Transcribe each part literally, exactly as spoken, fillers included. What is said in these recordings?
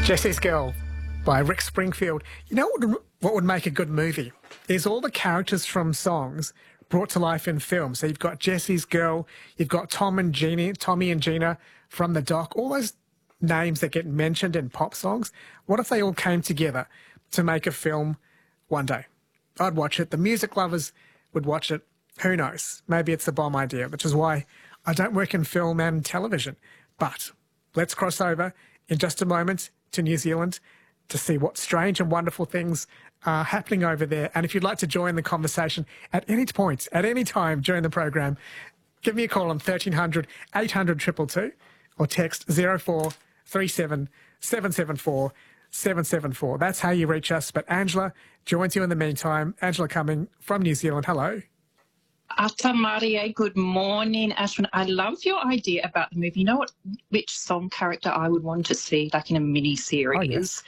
Jesse's Girl by Rick Springfield. You know what, what would make a good movie? Is all the characters from songs brought to life in film. So you've got Jesse's Girl, you've got Tom and Jeannie, Tommy and Gina from The Doc, all those names that get mentioned in pop songs. What if they all came together to make a film one day? I'd watch it. The music lovers would watch it. Who knows? Maybe it's a bomb idea, which is why I don't work in film and television. But let's cross over in just a moment to New Zealand to see what strange and wonderful things are happening over there. And if you'd like to join the conversation at any point, at any time during the program, give me a call on thirteen hundred, eight hundred, two two two or text zero four three seven, seven seven four, seven seven four. That's how you reach us. But Angela joins you in the meantime. Angela Cumming from New Zealand. Hello. Ata Maria, good morning, Ashwin. I love your idea about the movie. You know what? Which song character I would want to see, like in a mini series, Oh, yes.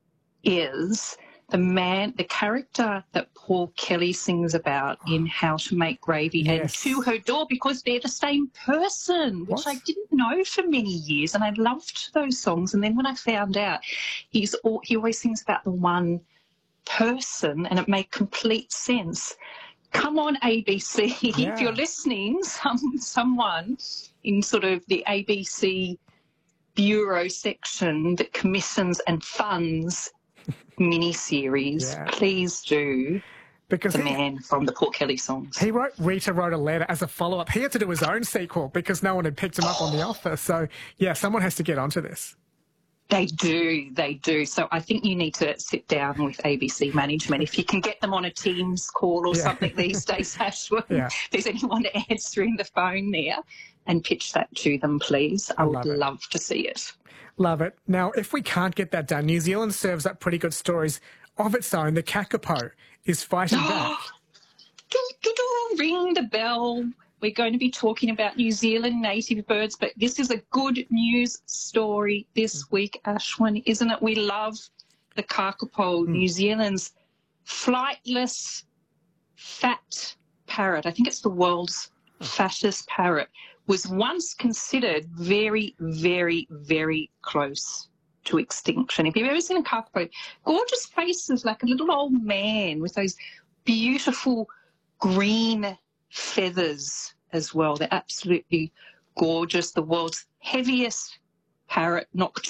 is the man, the character that Paul Kelly sings about in How to Make Gravy and Yes. To Her Door, because they're the same person, which What? I didn't know for many years, and I loved those songs. And then when I found out, he's all, he always sings about the one person, and it made complete sense. Come on, A B C, Yeah. if you're listening, some someone in sort of the A B C bureau section that commissions and funds miniseries, Yeah. please do. Because The he, man from the Paul Kelly songs. he wrote, Rita wrote a letter as a follow-up. He had to do his own sequel because no one had picked him up on the offer. So, yeah, someone has to get onto this. They do, they do. So I think you need to sit down with A B C management. If you can get them on a Teams call or Yeah. something these days, Ashwin, Yeah. if there's anyone answering the phone there, and pitch that to them, please. I, I would love it. love to see it. Love it. Now, if we can't get that done, New Zealand serves up pretty good stories of its own. The Kakapo is fighting back. Do, do, do, ring the bell. We're going to be talking about New Zealand native birds, but this is a good news story this week, Ashwin, isn't it? We love the kakapo, Mm. New Zealand's flightless fat parrot. I think it's the world's fattest parrot. Was once considered very, very, very close to extinction. If you've ever seen a kakapo, gorgeous faces, like a little old man with those beautiful green feathers as well. They're absolutely gorgeous. The world's heaviest parrot nocturnal.